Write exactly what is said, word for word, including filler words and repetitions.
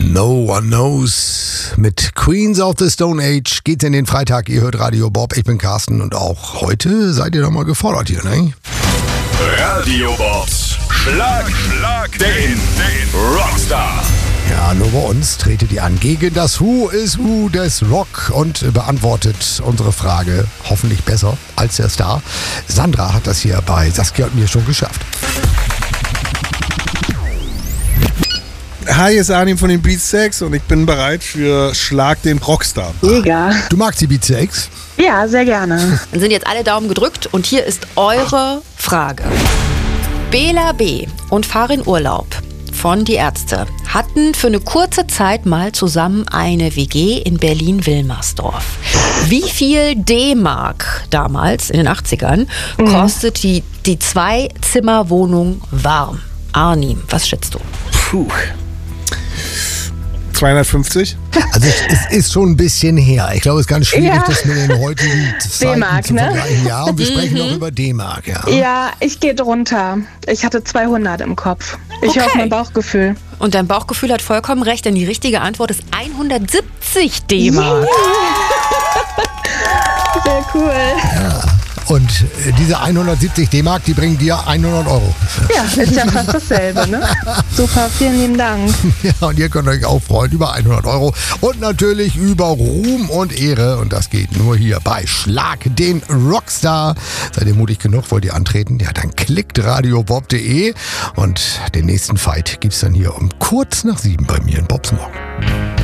No One Knows. Mit Queens of the Stone Age geht's in den Freitag. Ihr hört Radio Bob, ich bin Carsten und auch heute seid ihr doch mal gefordert hier, ne? Radio Bobs Schlag, Schlag den, den Rockstar. Ja, nur bei uns tretet ihr an gegen das Who is Who des Rock und beantwortet unsere Frage hoffentlich besser als der Star. Sandra hat das hier bei Saskia und mir schon geschafft. Hi, hier ist Arnim von den Beatsteaks und ich bin bereit für Schlag den Rockstar. Mega. Du magst die Beatsteaks? Ja, sehr gerne. Dann sind jetzt alle Daumen gedrückt und hier ist eure Frage. Bela B. und Farin Urlaub von Die Ärzte hatten für eine kurze Zeit mal zusammen eine W G in Berlin-Wilmersdorf. Wie viel D-Mark damals in den achtzigern mhm. kostet die, die Zwei-Zimmer-Wohnung warm? Arnim, was schätzt du? Puh. zweihundertfünfzig? Also es ist schon ein bisschen her. Ich glaube, es ist ganz schwierig, Ja. das mit den heutigen Zeiten D-Mark, zu ne? vergleichen. Ja, und wir sprechen noch über D-Mark, ja. Ja, ich gehe drunter. Ich hatte zweihundert im Kopf. Ich Okay. höre auf mein Bauchgefühl. Und dein Bauchgefühl hat vollkommen recht, denn die richtige Antwort ist hundertsiebzig D-Mark. Sehr cool. Und äh, diese hundertsiebzig D-Mark, die bringen dir hundert Euro. Ja, ist ja fast dasselbe, ne? Super, vielen lieben Dank. Ja, und ihr könnt euch auch freuen über hundert Euro und natürlich über Ruhm und Ehre. Und das geht nur hier bei Schlag den Rockstar. Seid ihr mutig genug? Wollt ihr antreten? Ja, dann klickt radiobob punkt de und den nächsten Fight gibt's dann hier um kurz nach sieben bei mir in Bobs Morgen.